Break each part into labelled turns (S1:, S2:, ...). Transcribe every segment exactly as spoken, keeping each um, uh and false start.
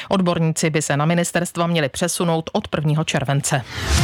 S1: Odborníci by se na ministerstva měli přesunout od prvního července.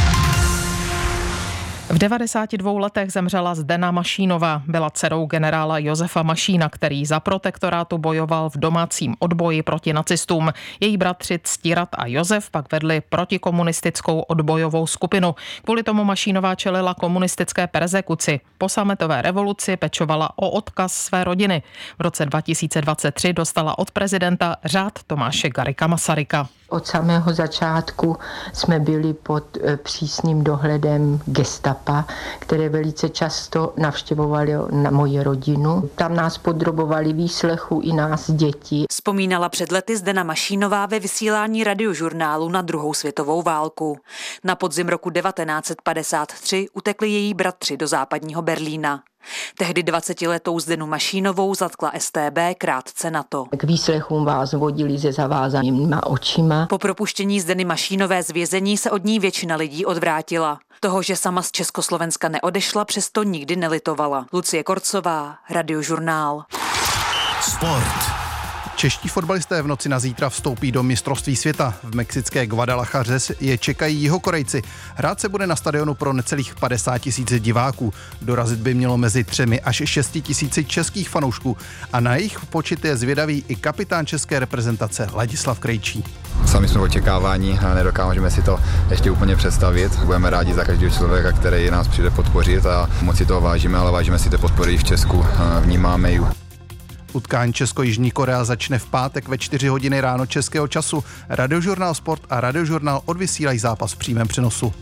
S1: V devadesáti dvou letech zemřela Zdena Mašínová. Byla dcerou generála Josefa Mašína, který za protektorátu bojoval v domácím odboji proti nacistům. Její bratři Ctirat a Josef pak vedli protikomunistickou odbojovou skupinu. Kvůli tomu Mašínová čelila komunistické perzekuci. Po sametové revoluci pečovala o odkaz své rodiny. V roce dva tisíce dvacet tři dostala od prezidenta řád Tomáše Garrigua Masaryka.
S2: Od samého začátku jsme byli pod přísným dohledem gestapa, které velice často navštěvovali na moji rodinu. Tam nás podrobovali výslechu i nás děti.
S3: Vzpomínala před lety Zdena Mašínová ve vysílání Radiožurnálu na druhou světovou válku. Na podzim roku devatenáct set padesát tři utekli její bratři do západního Berlína. Tehdy dvacetiletou Zdenu Mašínovou zatkla S T B krátce na to.
S2: K výslechům vás vodili se zavázanýma očima.
S3: Po propuštění Zdeny Mašínové z vězení se od ní většina lidí odvrátila. Toho, že sama z Československa neodešla, přesto nikdy nelitovala. Lucie Korcová, Radiožurnál.
S4: Sport. Čeští fotbalisté v noci na zítra vstoupí do mistrovství světa. V mexické Guadalajaře je čekají Jihokorejci. Hrát se bude na stadionu pro necelých padesát tisíc diváků. Dorazit by mělo mezi třemi až šesti tisíci českých fanoušků. A na jejich počet je zvědavý i kapitán české reprezentace Ladislav Krejčí.
S5: Sami jsme očekávání a nedokážeme si to ještě úplně představit. Budeme rádi za každého člověka, který nás přijde podpořit a moc si toho vážíme, ale vážíme si té podpory i v Česku. Vnímáme ji.
S4: Utkání Česko-Jižní Korea začne v pátek ve čtyři hodiny ráno českého času. Radiožurnál Sport a Radiožurnál odvysílají zápas v přímém přenosu.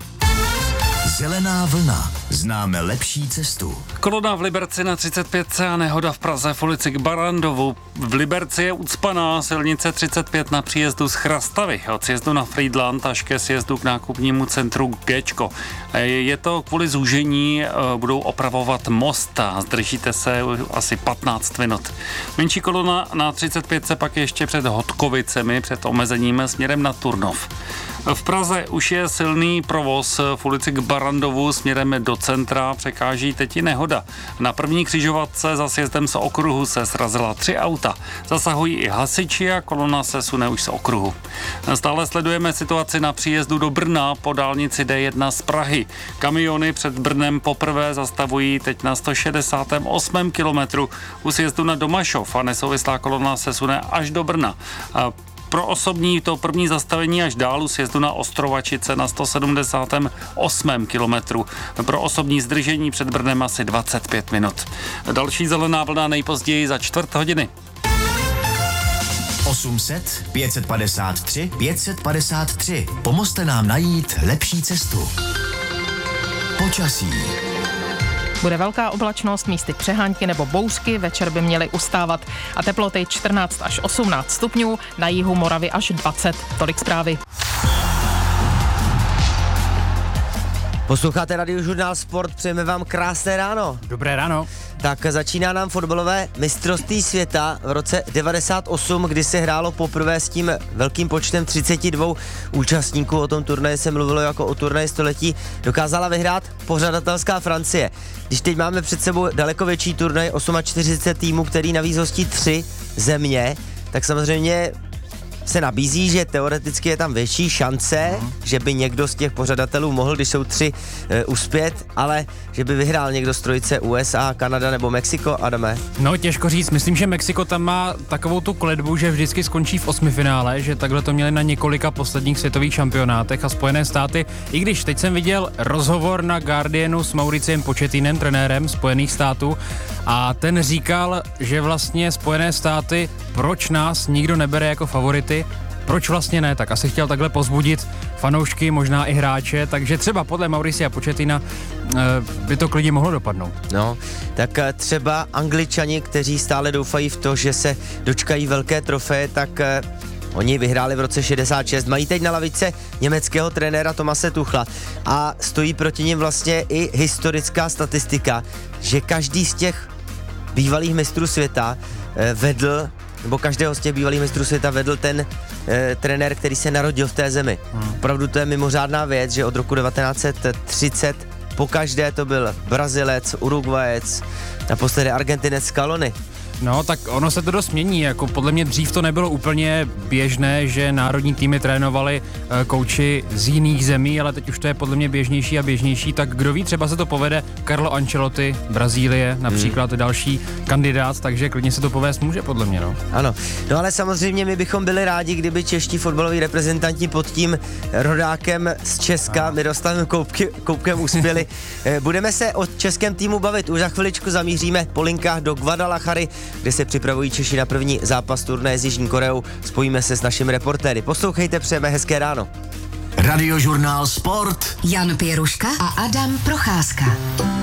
S6: Zelená vlna. Známe lepší cestu.
S7: Kolona v Liberci na třicet pět a nehoda v Praze v ulici k Barandovu. V Liberci je ucpaná silnice třicet pět na příjezdu z Chrastavy, od sjezdu na Friedland až ke sjezdu k nákupnímu centru Géčko. Je to kvůli zúžení, budou opravovat most a zdržíte se asi patnáct minut. Menší kolona na třicet pět se pak ještě před Hodkovicemi, před omezením směrem na Turnov. V Praze už je silný provoz v ulici k Barandovu směrem do centra, překáží teď i nehoda. Na první křižovatce za sjezdem z okruhu se srazila tři auta. Zasahují i hasiči a kolona se sune už z okruhu. Stále sledujeme situaci na příjezdu do Brna po dálnici D jedna z Prahy. Kamiony před Brnem poprvé zastavují teď na sto šedesátém osmém kilometru u sjezdu na Domašov a nesouvislá kolona se sune až do Brna. A pro osobní to první zastavení až dál u sjezdu na Ostrovačice na sto sedmdesátém osmém kilometru. Pro osobní zdržení před Brnem asi dvacet pět minut. Další zelená vlna nejpozději za čtvrt hodiny.
S6: osm set, pět set padesát tři, pět set padesát tři. Pomozte nám najít lepší cestu. Počasí.
S1: Bude velká oblačnost, místy přehánky nebo bouřky, večer by měly ustávat a teploty čtrnáct až osmnáct stupňů, na jihu Moravy až dvacet. Tolik zprávy.
S8: Posloucháte Radiožurnál Sport, přejeme vám krásné ráno.
S9: Dobré ráno.
S8: Tak začíná nám fotbalové mistrovství světa v roce devadesát osm, kdy se hrálo poprvé s tím velkým počtem třicet dva účastníků. O tom turnaji se mluvilo jako o turnaji století. Dokázala vyhrát pořadatelská Francie. Když teď máme před sebou daleko větší turnaj, čtyřicet osm týmů, který navíc hostí tři země, tak samozřejmě se nabízí, že teoreticky je tam větší šance, uh-huh. že by někdo z těch pořadatelů mohl, když jsou tři, e, uspět, ale že by vyhrál někdo z trojice U S A, Kanada nebo Mexiko, Adame?
S9: No těžko říct, myslím, že Mexiko tam má takovou tu kletbu, že vždycky skončí v osmifinále, že takhle to měli na několika posledních světových šampionátech a Spojené státy, i když teď jsem viděl rozhovor na Guardianu s Mauriciem Pochettinem, trenérem Spojených států, a ten říkal, že vlastně Spojené státy, proč nás nikdo nebere jako favority, proč vlastně ne, tak asi chtěl takhle pozbudit fanoušky, možná i hráče, takže třeba podle Mauricia Pochettina by to klidně mohlo dopadnout.
S8: No, tak třeba Angličani, kteří stále doufají v to, že se dočkají velké trofeje, tak oni vyhráli v roce šedesát šest, mají teď na lavice německého trenéra Thomase Tuchla a stojí proti nim vlastně i historická statistika, že každý z těch bývalých mistrů světa vedl nebo každého z těch bývalých mistrů světa vedl ten e, trenér, který se narodil v té zemi. Hmm. Opravdu to je mimořádná věc, že od roku devatenáct set třicet pokaždé to byl Brazilec, Uruguayec, naposledy Argentinec Scaloni.
S9: No, tak ono se to dost mění, jako podle mě dřív to nebylo úplně běžné, že národní týmy trénovali uh, kouči z jiných zemí, ale teď už to je podle mě běžnější a běžnější, tak kdo ví, třeba se to povede. Carlo Ancelotti, Brazílie, například hmm. další kandidát, takže klidně se to povést může, podle mě, no.
S8: Ano, no ale samozřejmě my bychom byli rádi, kdyby čeští fotbaloví reprezentanti pod tím rodákem z Česka, Miroslavem Koupky, Koupkem uspěli. Budeme se o českém týmu bavit, už za chviličku zamíříme po linkách do Guadalajary, kde se připravují Češi na první zápas turnaje s Jižní Koreou. Spojíme se s našimi reportéry. Poslouchejte, přejeme hezké ráno.
S6: Radiožurnál Sport.
S10: Jan Pěruška a Adam Procházka.